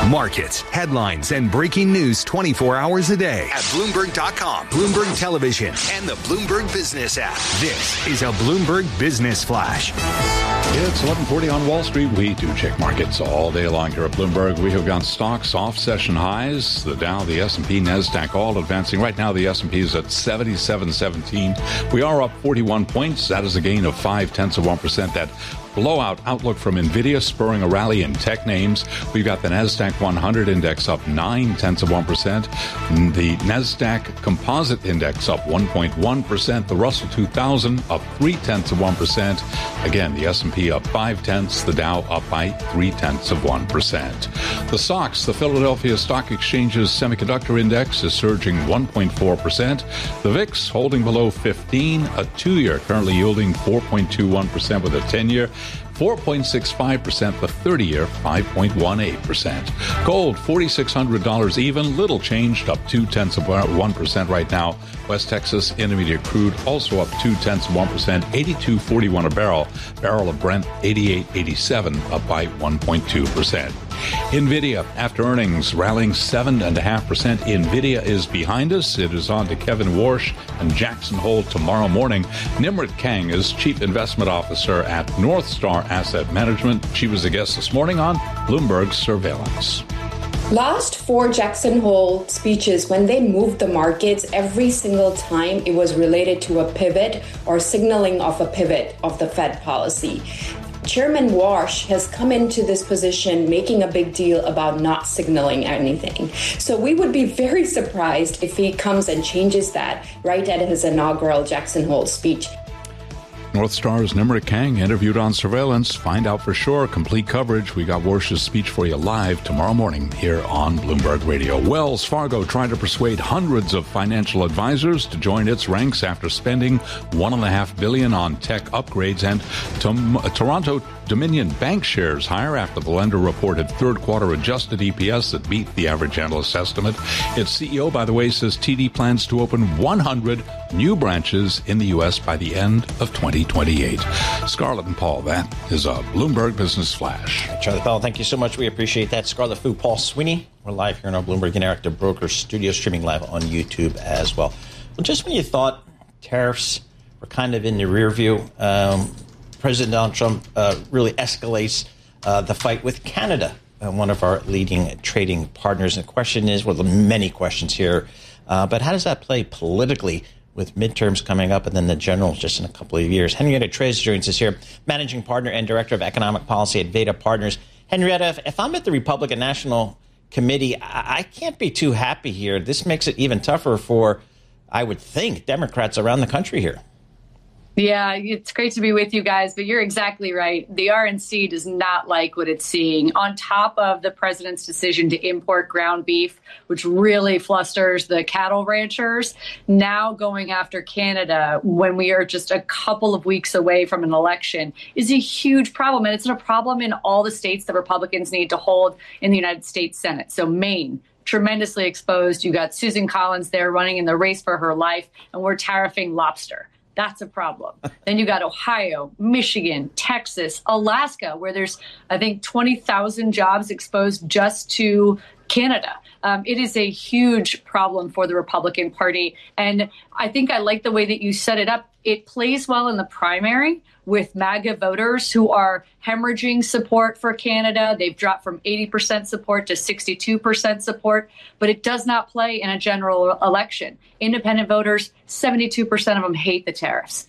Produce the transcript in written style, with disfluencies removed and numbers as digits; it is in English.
Markets, headlines, and breaking news 24 hours a day at Bloomberg.com, Bloomberg Television, and the Bloomberg Business app. This is a Bloomberg Business Flash. It's 11:40 on Wall Street. We do check markets all day long here at Bloomberg. We have got stocks off session highs. The Dow, the S&P, NASDAQ all advancing. Right now, the S&P is at 77.17. We are up 41 points. That is a gain of 0.5%. That blowout outlook from NVIDIA spurring a rally in tech names. We've got the NASDAQ 100 index up 0.9%. The NASDAQ Composite Index up 1.1%. The Russell 2000 up 0.3%. Again, the S&P up 0.5. The Dow up by 0.3%. The SOX, the Philadelphia Stock Exchange's Semiconductor Index, is surging 1.4%. The VIX holding below 15. A 2-year currently yielding 4.21% with a 10-year. 4.65%, the 30-year, 5.18%. Gold, $4,600 even, little changed, up 0.2% right now. West Texas Intermediate crude also up 0.2%, 82.41 a barrel. Barrel of Brent, 88.87, up by 1.2%. NVIDIA, after earnings, rallying 7.5%. NVIDIA is behind us. It is on to Kevin Warsh and Jackson Hole tomorrow morning. Nimrit Kang is Chief Investment Officer at North Star Asset Management. She was a guest this morning on Bloomberg Surveillance. Last 4 Jackson Hole speeches, when they moved the markets, every single time it was related to a pivot or signaling of a pivot of the Fed policy. Chairman Warsh has come into this position making a big deal about not signaling anything. So we would be very surprised if he comes and changes that right at his inaugural Jackson Hole speech. North Star's Nimrit Kang interviewed on Surveillance. Find out for sure. Complete coverage. We got Warsh's speech for you live tomorrow morning here on Bloomberg Radio. Wells Fargo trying to persuade hundreds of financial advisors to join its ranks after spending $1.5 billion on tech upgrades, and Toronto Dominion Bank shares higher after the lender reported third quarter adjusted EPS that beat the average analyst estimate. Its CEO, by the way, says TD plans to open 100 new branches in the U.S. by the end of 2028. Scarlett and Paul, that is a Bloomberg Business Flash. Charlie Powell, thank you so much. We appreciate that. Scarlett Fu, Paul Sweeney. We're live here in our Bloomberg Interactive Brokers studio, streaming live on YouTube as well. Well, just when you thought tariffs were kind of in the rear view, President Donald Trump really escalates the fight with Canada, one of our leading trading partners. And the question is, well, there are many questions here, but how does that play politically with midterms coming up and then the generals just in a couple of years? Henrietta Trez joins us here, managing partner and director of economic policy at Veda Partners. Henrietta, if I'm at the Republican National Committee, I can't be too happy here. This makes it even tougher for, I would think, Democrats around the country here. Yeah, it's great to be with you guys, but you're exactly right. The RNC does not like what it's seeing. On top of the president's decision to import ground beef, which really flusters the cattle ranchers, now going after Canada when we are just a couple of weeks away from an election is a huge problem. And it's a problem in all the states that Republicans need to hold in the United States Senate. So Maine, tremendously exposed. You got Susan Collins there running in the race for her life, and we're tariffing lobster. That's a problem. Then you got Ohio, Michigan, Texas, Alaska, where there's, I think, 20,000 jobs exposed just to Canada. It is a huge problem for the Republican Party. And I think I like the way that you set it up. It plays well in the primary with MAGA voters who are hemorrhaging support for Canada. They've dropped from 80% support to 62% support, but it does not play in a general election. Independent voters, 72% of them hate the tariffs.